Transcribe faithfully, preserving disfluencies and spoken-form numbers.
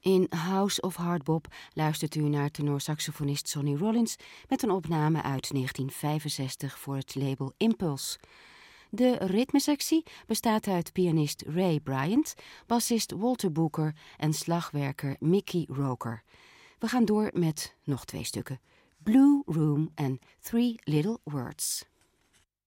In House of Hardbop luistert u naar tenorsaxofonist Sonny Rollins met een opname uit negentien vijfenzestig voor het label Impulse. De ritmesectie bestaat uit pianist Ray Bryant, bassist Walter Booker en slagwerker Mickey Roker. We gaan door met nog twee stukken: Blue Room en Three Little Words.